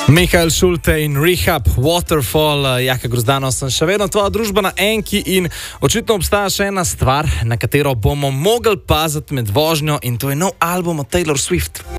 Mihael Schulte in Rehab, Waterfall, Jaka Grozdano sem še vedno tvoja družba na Enki in očitno obstaja še ena stvar, na katero bomo mogli paziti med vožnjo in to je nov album od Taylor Swift.